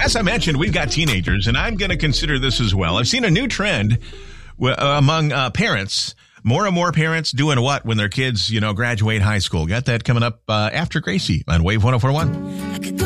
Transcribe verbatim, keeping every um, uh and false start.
as I mentioned, we've got teenagers, and I'm going to consider this as well. I've seen a new trend w- uh, among uh, parents. More and more parents doing what when their kids, you know, graduate high school. Got that coming up uh, after Gracie on Wave one oh four point one.